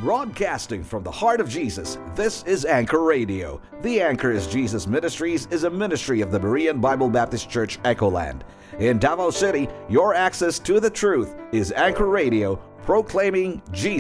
Broadcasting from the heart of Jesus, this is Anchor Radio. The Anchor is Jesus Ministries is a ministry of the Berean Bible Baptist Church, Echoland. In Davao City, your access to the truth is Anchor Radio, proclaiming Jesus.